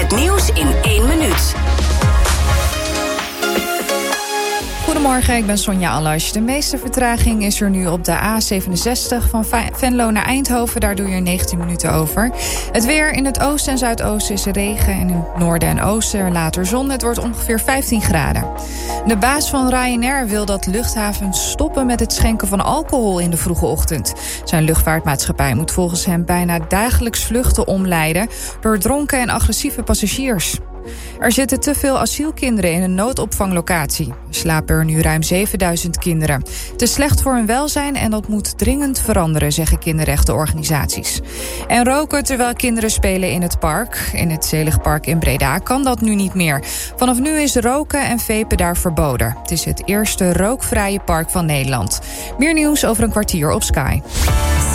Het nieuws in 1 minuut. Goedemorgen, ik ben Sonja Allasch. De meeste vertraging is er nu op de A67 van Venlo naar Eindhoven. Daar doe je 19 minuten over. Het weer in het oosten en zuidoosten is regen. En in het noorden en oosten later zon. Het wordt ongeveer 15 graden. De baas van Ryanair wil dat luchthavens stoppen met het schenken van alcohol in de vroege ochtend. Zijn luchtvaartmaatschappij moet volgens hem bijna dagelijks vluchten omleiden door dronken en agressieve passagiers. Er zitten te veel asielkinderen in een noodopvanglocatie. Er slapen er nu ruim 7000 kinderen. Het is slecht voor hun welzijn en dat moet dringend veranderen, zeggen kinderrechtenorganisaties. En roken terwijl kinderen spelen in het park. In het Zeligpark in Breda kan dat nu niet meer. Vanaf nu is roken en vapen daar verboden. Het is het eerste rookvrije park van Nederland. Meer nieuws over een kwartier op Sky.